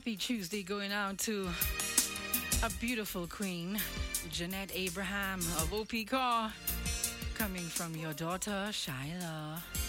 happy Tuesday going out to a beautiful queen, Jeanette Abraham of OP Car, coming from your daughter, Shyla.